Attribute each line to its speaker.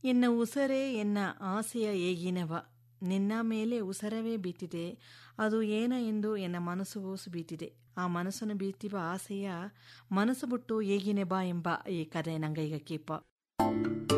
Speaker 1: ಎನ್ನ ಉಸರೇ ಎನ್ನ ಆಸೆಯ ಏಗಿನವ, ನಿನ್ನ ಮೇಲೆ ಉಸರವೇ ಬೀತಿದೆ, ಅದು ಏನ ಎಂದು ಎನ್ನ ಮನಸ್ಸು ಓಸು ಬೀತಿದೆ. ಆ ಮನಸ್ಸನ್ನು ಬೀತಿವ ಆಸೆಯ ಮನಸ್ಸು ಬಿಟ್ಟು ಏಗಿನೆ ಬಾ ಎಂಬ ಈ ಕರೆ ನಂಗೈಗ ಕೀಪ.